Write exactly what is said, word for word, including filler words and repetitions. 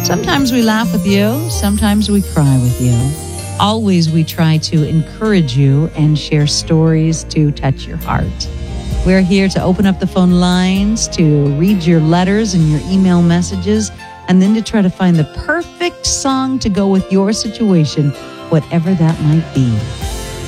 Sometimes we laugh with you, sometimes we cry with you. Always we try to encourage you and share stories to touch your heart. We're here to open up the phone lines, to read your letters and your email messages, and then to try to find the perfect song to go with your situation, whatever that might be.